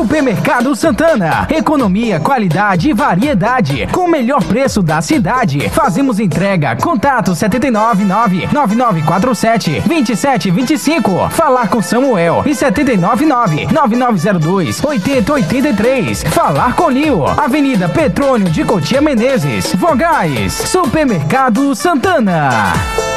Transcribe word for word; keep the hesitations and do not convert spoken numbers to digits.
Supermercado Santana. Economia, qualidade e variedade. Com o melhor preço da cidade. Fazemos entrega. Contato sete nove nove, nove nove quatro sete, dois sete dois cinco. Falar com Samuel e sete nove nove, nove nove zero dois, oito zero oito três. Falar com Lio. Avenida Petrônio de Cotia Menezes. Vogais. Supermercado Santana.